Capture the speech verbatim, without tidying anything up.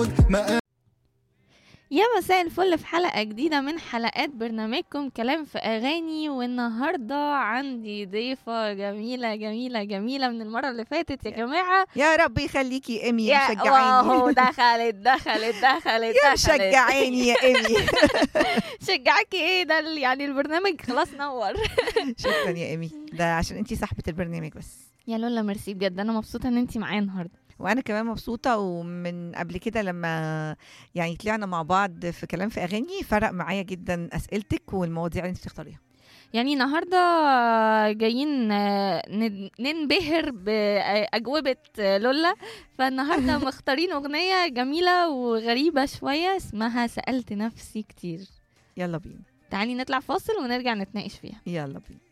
يا مساء الفل في حلقة جديدة من حلقات برنامجكم كلام في أغاني. والنهاردة عندي ضيفة جميلة جميلة جميلة من المرة اللي فاتت يا جماعة. يا رب يخليكي يا إيمي، يا مشجعاني. واو دخلت دخلت دخلت يا دخلت مشجعاني يا إيمي. شجعكي ايه ده ال- يعني البرنامج خلاص نور. شكرا يا إيمي، ده عشان انتي صاحبة البرنامج بس. يا لولا ميرسي بجد، أنا مبسوطة إن انتي معايا النهاردة. وانا كمان مبسوطه، ومن قبل كده لما يعني طلعنا مع بعض في كلام في اغاني فرق معايا جدا اسئلتك والمواضيع اللي انت بتختاريها. يعني النهاردة جايين آه، ن- ننبهر بأجوبة آه، لولا. فالنهاردة مختارين أغنية جميلة وغريبة شوية اسمها سألت نفسي كتير. يلا بينا. تعالي نطلع فاصل ونرجع نتناقش فيها. يلا بينا.